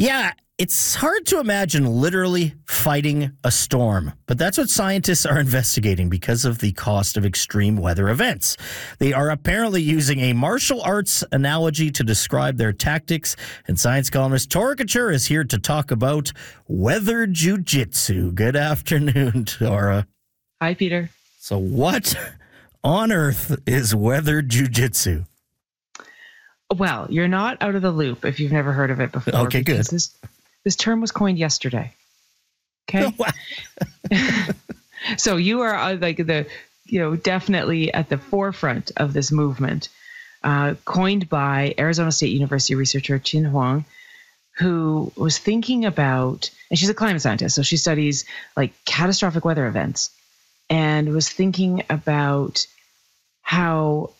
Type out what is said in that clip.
Yeah, it's hard to imagine literally fighting a storm, but that's what scientists are investigating because of the cost of extreme weather events. They are apparently using a martial arts analogy to describe their tactics, and science columnist Tora Kachur is here to talk about weather jujitsu. Good afternoon, Tora. Hi, Peter. So what on earth is weather jujitsu? Well, you're not out of the loop if you've never heard of it before. Okay, good. This term was coined yesterday. Okay. So you are definitely at the forefront of this movement, coined by Arizona State University researcher Qin Huang, who was thinking about, and she's a climate scientist, so she studies like catastrophic weather events, and was thinking about how